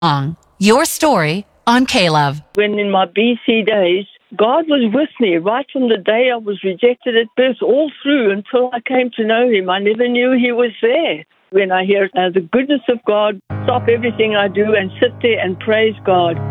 Your story on K-Love. When in my BC days, God was with me right from the day I was rejected at birth all through until I came to know Him. I never knew He was there. When I hear the goodness of God, stop everything I do and sit there and praise God.